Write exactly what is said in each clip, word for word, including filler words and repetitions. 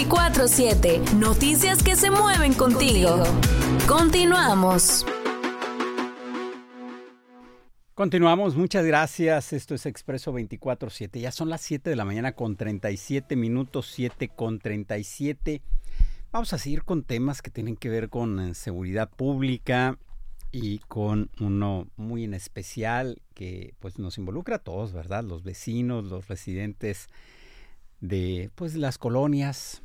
veinticuatro siete. Noticias que se mueven contigo. Continuamos. Continuamos, muchas gracias. Esto es Expreso veinticuatro siete. Ya son las siete de la mañana con treinta y siete minutos, siete con treinta y siete. Vamos a seguir con temas que tienen que ver con seguridad pública y con uno muy en especial que pues nos involucra a todos, ¿verdad? Los vecinos, los residentes de pues las colonias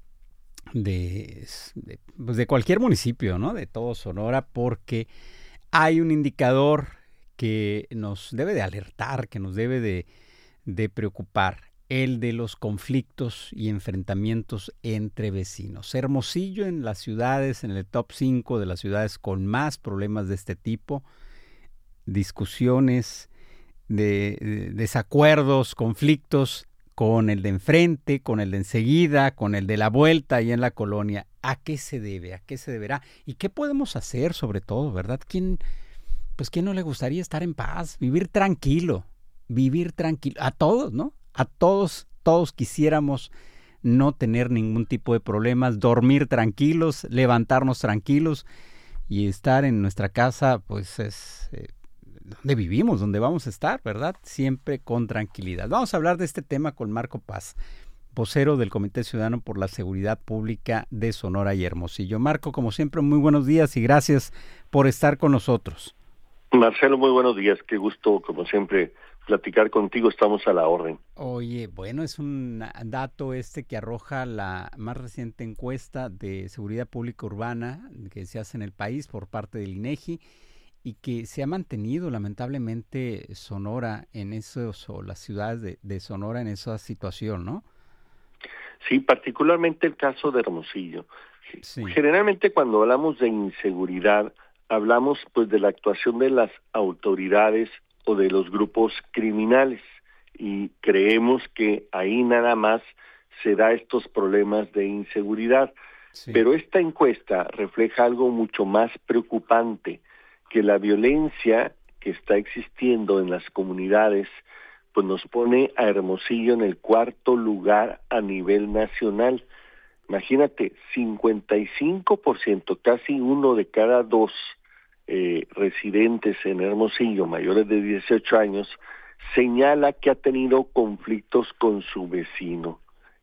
de, de, pues, de cualquier municipio, ¿no? De todo Sonora, porque hay un indicador que nos debe de alertar, que nos debe de, de preocupar, el de los conflictos y enfrentamientos entre vecinos. Hermosillo en las ciudades, en el top cinco de las ciudades con más problemas de este tipo, discusiones, de, de desacuerdos, conflictos con el de enfrente, con el de enseguida, con el de la vuelta y en la colonia. ¿A qué se debe? ¿A qué se deberá? ¿Y qué podemos hacer sobre todo, verdad? ¿Quién... Pues ¿quién no le gustaría estar en paz, vivir tranquilo, vivir tranquilo? A todos, ¿no? A todos, todos quisiéramos no tener ningún tipo de problemas, dormir tranquilos, levantarnos tranquilos y estar en nuestra casa, pues es eh, donde vivimos, donde vamos a estar, ¿verdad? Siempre con tranquilidad. Vamos a hablar de este tema con Marco Paz, vocero del Comité Ciudadano por la Seguridad Pública de Sonora y Hermosillo. Marco, como siempre, muy buenos días y gracias por estar con nosotros. Marcelo, muy buenos días. Qué gusto, como siempre, platicar contigo. Estamos a la orden. Oye, bueno, es un dato este que arroja la más reciente encuesta de seguridad pública urbana que se hace en el país por parte del INEGI y que se ha mantenido lamentablemente Sonora en esos, o las ciudades de, de Sonora en esa situación, ¿no? Sí, particularmente el caso de Hermosillo. Sí. Generalmente cuando hablamos de inseguridad, hablamos pues de la actuación de las autoridades o de los grupos criminales y creemos que ahí nada más se da estos problemas de inseguridad. Sí. Pero esta encuesta refleja algo mucho más preocupante, que la violencia que está existiendo en las comunidades pues nos pone a Hermosillo en el cuarto lugar a nivel nacional. Imagínate, cincuenta y cinco por ciento, casi uno de cada dos eh, residentes en Hermosillo, mayores de dieciocho años, señala que ha tenido conflictos con su vecino.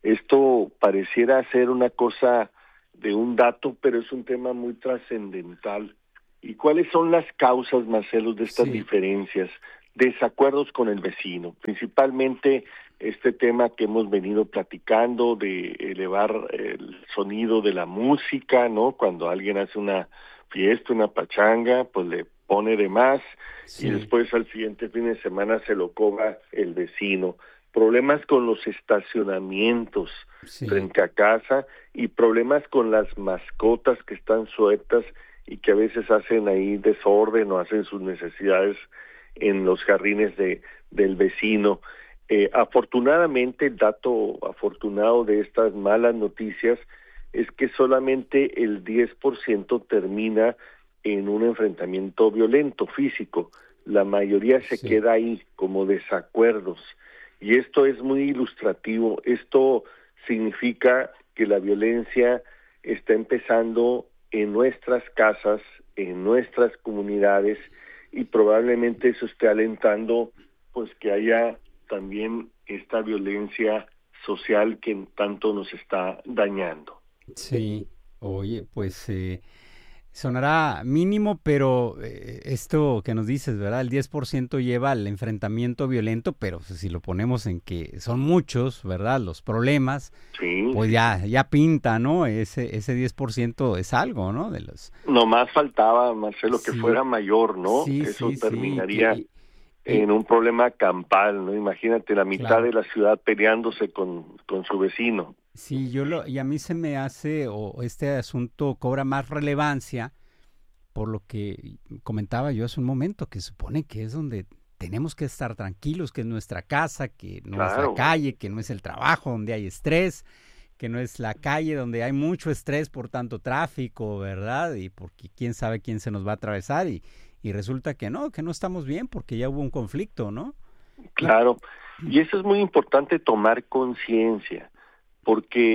Esto pareciera ser una cosa de un dato, pero es un tema muy trascendental. ¿Y cuáles son las causas, Marcelo, de estas sí. diferencias? Desacuerdos con el vecino, principalmente este tema que hemos venido platicando de elevar el sonido de la música, ¿no? Cuando alguien hace una fiesta, una pachanga, pues le pone de más sí. y después al siguiente fin de semana se lo cobra el vecino. Problemas con los estacionamientos sí. frente a casa y problemas con las mascotas que están sueltas y que a veces hacen ahí desorden o hacen sus necesidades en los jardines de del vecino. Eh, afortunadamente, el dato afortunado de estas malas noticias es que solamente el diez por ciento termina en un enfrentamiento violento, físico. La mayoría se sí. queda ahí como desacuerdos. Y esto es muy ilustrativo. Esto significa que la violencia está empezando en nuestras casas, en nuestras comunidades, y probablemente eso esté alentando pues que haya también esta violencia social que tanto nos está dañando. Sí, oye, pues eh, sonará mínimo, pero eh, esto que nos dices, ¿verdad? El diez por ciento lleva al enfrentamiento violento, pero si lo ponemos en que son muchos, ¿verdad? Los problemas, sí. pues ya ya pinta, ¿no? Ese ese diez por ciento es algo, ¿no? De los... Nomás faltaba, Marcelo, que sí. fuera mayor, ¿no? Sí, Eso sí, terminaría sí, que... en un problema campal, ¿no? Imagínate la mitad claro. de la ciudad peleándose con, con su vecino. Sí, yo lo, y a mí se me hace, o este asunto cobra más relevancia por lo que comentaba yo hace un momento, que supone que es donde tenemos que estar tranquilos, que es nuestra casa, que no claro. es la calle, que no es el trabajo donde hay estrés, que no es la calle donde hay mucho estrés por tanto tráfico, ¿verdad? Y porque quién sabe quién se nos va a atravesar y, y resulta que no, que no estamos bien porque ya hubo un conflicto, ¿no? Claro, y eso es muy importante tomar conciencia, porque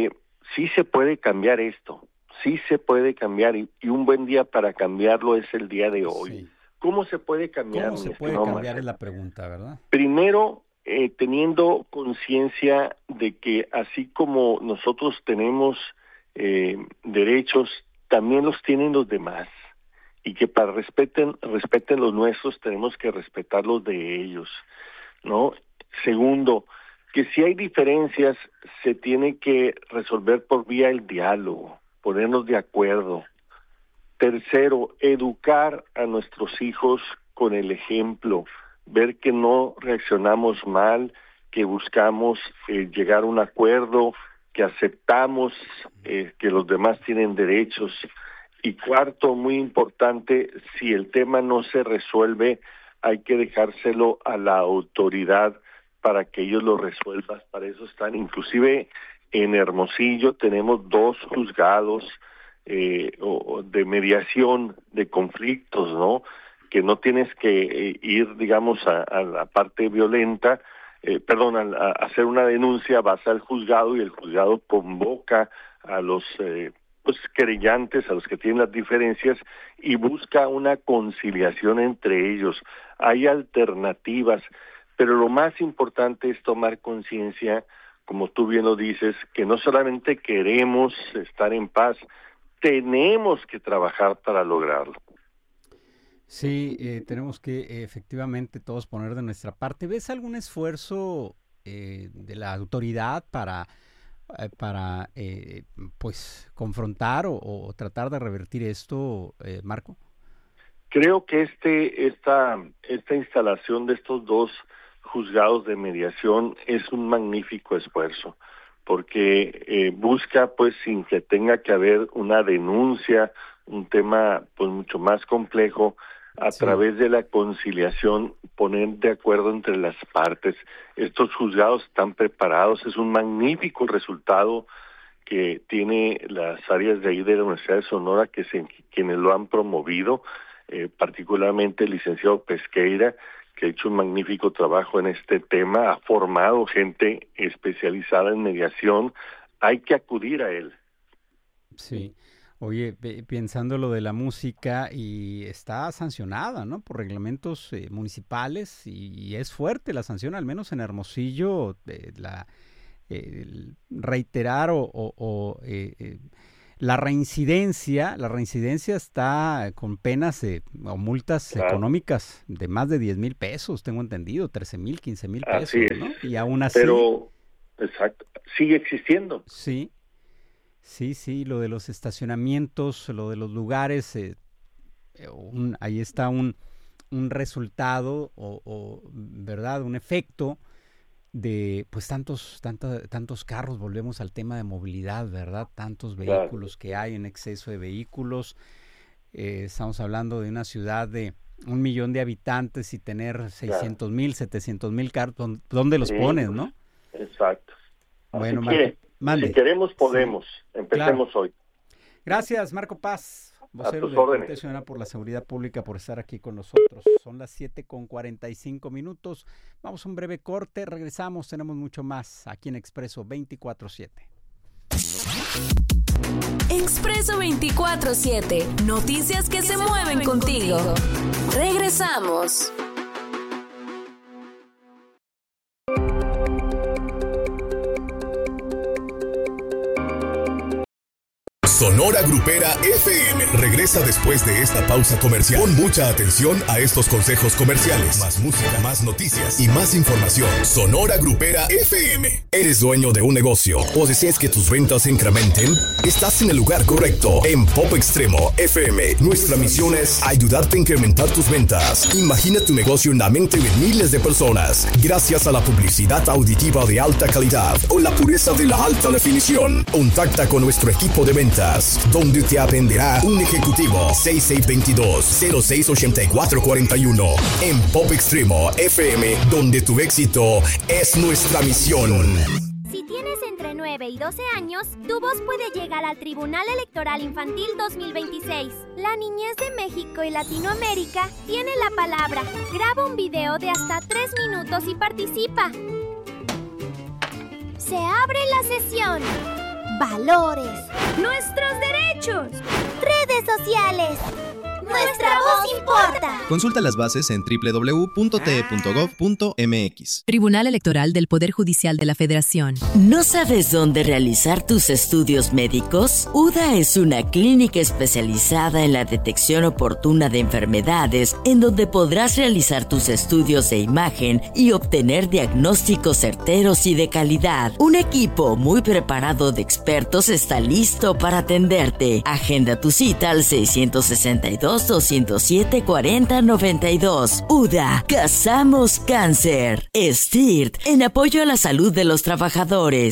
sí se puede cambiar esto, sí se puede cambiar y, y un buen día para cambiarlo es el día de hoy. Sí. ¿Cómo se puede cambiar? ¿Cómo se puede cambiar? Marcelo? Es la pregunta, ¿verdad? Primero, eh, teniendo conciencia de que así como nosotros tenemos eh, derechos, también los tienen los demás. Y que para respeten, respeten los nuestros, tenemos que respetar los de ellos, ¿no? Segundo, que si hay diferencias, se tiene que resolver por vía del diálogo, ponernos de acuerdo. Tercero, educar a nuestros hijos con el ejemplo, ver que no reaccionamos mal, que buscamos eh, llegar a un acuerdo, que aceptamos eh, que los demás tienen derechos. Y cuarto, muy importante, si el tema no se resuelve, hay que dejárselo a la autoridad para que ellos lo resuelvan. Para eso están. Inclusive en Hermosillo tenemos dos juzgados eh, o, de mediación de conflictos, ¿no? Que no tienes que eh, ir, digamos, a, a la parte violenta, eh, perdón, a, a hacer una denuncia, vas al juzgado y el juzgado convoca a los eh, pues querellantes, a los que tienen las diferencias, y busca una conciliación entre ellos. Hay alternativas, pero lo más importante es tomar conciencia, como tú bien lo dices, que no solamente queremos estar en paz, tenemos que trabajar para lograrlo. Sí, eh, tenemos que eh, efectivamente todos poner de nuestra parte. ¿Ves algún esfuerzo eh, de la autoridad para... para eh, pues confrontar o, o tratar de revertir esto, eh, Marco? Creo que este esta esta instalación de estos dos juzgados de mediación es un magnífico esfuerzo, porque eh, busca, pues, sin que tenga que haber una denuncia, un tema pues mucho más complejo, a sí. través de la conciliación, poner de acuerdo entre las partes. Estos juzgados están preparados, es un magnífico resultado que tiene las áreas de ahí de la Universidad de Sonora, que se, quienes lo han promovido, eh, particularmente el licenciado Pesqueira, que ha hecho un magnífico trabajo en este tema, ha formado gente especializada en mediación, hay que acudir a él. Sí. Oye, pensando lo de la música, y está sancionada, ¿no? Por reglamentos eh, municipales, y, y es fuerte la sanción, al menos en Hermosillo, eh, la eh, reiterar o, o, o eh, eh, la reincidencia, la reincidencia está con penas eh, o multas claro. económicas de más de diez mil pesos, tengo entendido, trece mil, quince mil pesos, así es. ¿No? Y aún así... Pero, exacto, sigue existiendo. Sí. Sí, sí, lo de los estacionamientos, lo de los lugares, eh, un, ahí está un, un resultado o, o, ¿verdad? Un efecto de, pues, tantos, tanto, tantos carros, volvemos al tema de movilidad, ¿verdad? Tantos vehículos claro. que hay, en exceso de vehículos. Eh, estamos hablando de una ciudad de un millón de habitantes y tener seiscientos mil, setecientos mil carros, ¿dónde los sí, pones, no? Exacto. Bueno, Así que, Mande. Si queremos, podemos. Sí. Empecemos claro. hoy. Gracias, Marco Paz, vocero del Comité Ciudadano por la Seguridad Pública, por estar aquí con nosotros. Son las siete con cuarenta y cinco minutos. Vamos a un breve corte, regresamos, tenemos mucho más aquí en Expreso veinticuatro siete. Expreso veinticuatro siete. Noticias que, que se, se mueven contigo. contigo. Regresamos. Sonora Grupera F M regresa después de esta pausa comercial. Pon mucha atención a estos consejos comerciales. Más música, más noticias y más información. Sonora Grupera F M. ¿Eres dueño de un negocio o deseas que tus ventas se incrementen? Estás en el lugar correcto. En Pop Extremo F M, nuestra misión es ayudarte a incrementar tus ventas. Imagina tu negocio en la mente de miles de personas gracias a la publicidad auditiva de alta calidad o la pureza de la alta definición. Contacta con nuestro equipo de ventas, donde te atenderá un ejecutivo. Seis seis dos dos, cero seis ocho cuatro cuatro uno. En Pop Extremo F M, donde tu éxito es nuestra misión. Si tienes entre nueve y doce años, tu voz puede llegar al Tribunal Electoral Infantil dos mil veintiséis. La niñez de México y Latinoamérica tiene la palabra. Graba un video de hasta tres minutos y participa. Se abre la sesión. valores, nuestros derechos, redes sociales. Nuestra voz importa. Consulta las bases en doble u doble u doble u punto t e punto gov punto m x. Tribunal Electoral del Poder Judicial de la Federación. ¿No sabes dónde realizar tus estudios médicos? U D A es una clínica especializada en la detección oportuna de enfermedades, en donde podrás realizar tus estudios de imagen y obtener diagnósticos certeros y de calidad. Un equipo muy preparado de expertos está listo para atenderte. Agenda tu cita al seiscientos sesenta y dos, doscientos siete, cuarenta, noventa y dos. U D A, Cazamos Cáncer. S T I R T, en apoyo a la salud de los trabajadores.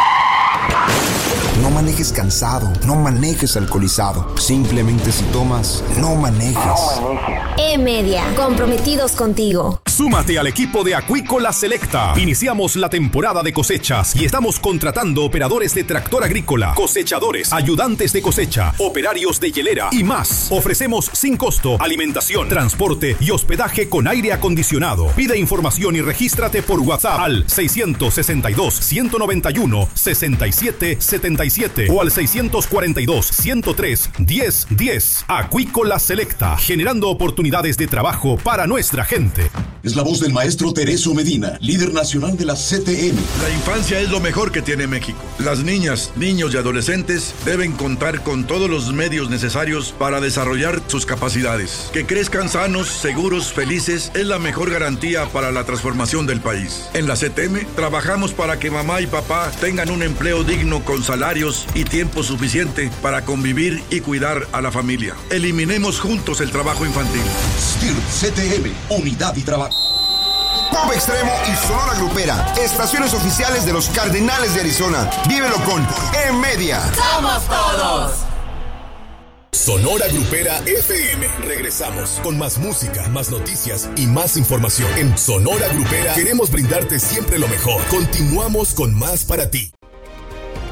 No manejes cansado, no manejes alcoholizado. Simplemente si tomas, no manejes. No manejes. E-Media, comprometidos contigo. Súmate al equipo de Acuícola Selecta. Iniciamos la temporada de cosechas y estamos contratando operadores de tractor agrícola, cosechadores, ayudantes de cosecha, operarios de hielera y más. Ofrecemos sin costo alimentación, transporte y hospedaje con aire acondicionado. Pide información y regístrate por WhatsApp al seiscientos sesenta y dos, ciento noventa y uno, sesenta y siete setenta y siete o al seiscientos cuarenta y dos, ciento tres, diez diez. Acuícola Selecta, generando oportunidades de trabajo para nuestra gente. Es la voz del maestro Tereso Medina, líder nacional de la C T M. La infancia es lo mejor que tiene México. Las niñas, niños y adolescentes deben contar con todos los medios necesarios para desarrollar sus capacidades. Que crezcan sanos, seguros, felices es la mejor garantía para la transformación del país. En la C T M trabajamos para que mamá y papá tengan un empleo digno con salarios y tiempo suficiente para convivir y cuidar a la familia. Eliminemos juntos el trabajo infantil. S T I R T C T M, unidad y trabajo. Pop Extremo y Sonora Grupera, estaciones oficiales de los Cardenales de Arizona. Vívelo con E-Media. ¡Somos todos! Sonora Grupera F M. Regresamos con más música, más noticias y más información. En Sonora Grupera queremos brindarte siempre lo mejor. Continuamos con más para ti.